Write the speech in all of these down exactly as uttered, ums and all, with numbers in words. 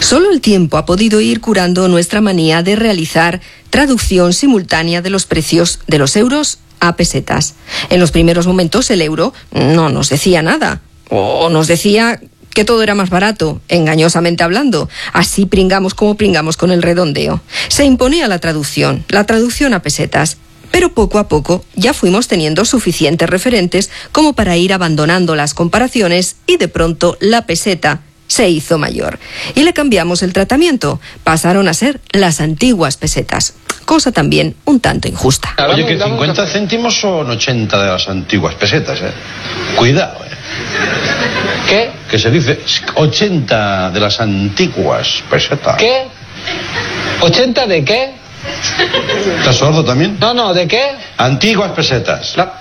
Solo el tiempo ha podido ir curando nuestra manía de realizar traducción simultánea de los precios de los euros a pesetas. En los primeros momentos el euro no nos decía nada, o nos decía que todo era más barato, engañosamente hablando. Así pringamos como pringamos con el redondeo. Se imponía la traducción, la traducción a pesetas. Pero poco a poco ya fuimos teniendo suficientes referentes como para ir abandonando las comparaciones y de pronto la peseta se hizo mayor. Y le cambiamos el tratamiento. Pasaron a ser las antiguas pesetas. Cosa también un tanto injusta. Oye, que cincuenta céntimos son ochenta de las antiguas pesetas, ¿eh? Cuidado, ¿eh? ¿Qué? Que se dice ochenta de las antiguas pesetas. ¿Qué? ¿ochenta de qué? ¿Estás sordo también? No, no, ¿de qué? Antiguas pesetas. La...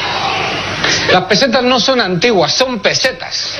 Las pesetas no son antiguas, son pesetas.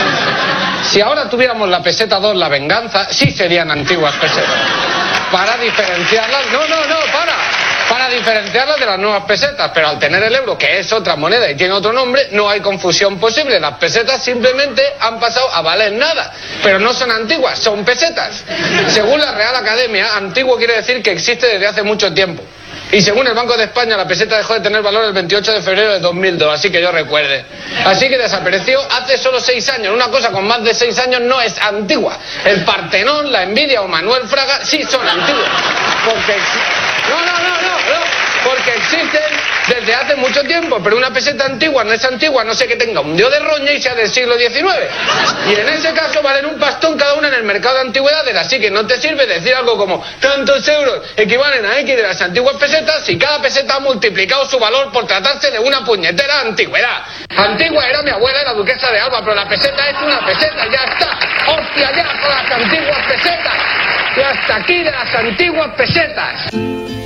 Si ahora tuviéramos la peseta dos, la venganza, sí serían antiguas pesetas. Para diferenciarlas... No, no, no, para. Para diferenciarlas de las nuevas pesetas. Pero al tener el euro, que es otra moneda y tiene otro nombre, no hay confusión posible. Las pesetas simplemente han pasado a valer nada. Pero no son antiguas, son pesetas. Según la Real Academia, antiguo quiere decir que existe desde hace mucho tiempo. Y según el Banco de España, la peseta dejó de tener valor el veintiocho de febrero de dos mil dos, así que yo recuerde. Así que desapareció hace solo seis años. Una cosa con más de seis años no es antigua. El Partenón, la Envidia o Manuel Fraga sí son antiguos. Porque... No, no, no, no, no. Porque existen desde hace mucho tiempo, pero una peseta antigua no es antigua, no sé que tenga un dios de roña y sea del siglo diecinueve. Y en ese caso valen un pastón cada una en el mercado de antigüedades, así que no te sirve decir algo como tantos euros equivalen a X de las antiguas pesetas si cada peseta ha multiplicado su valor por tratarse de una puñetera antigüedad. Antigua era mi abuela y la duquesa de Alba, pero la peseta es una peseta, ya está. ¡Hostia, ya con las antiguas pesetas! Y hasta aquí de las antiguas pesetas.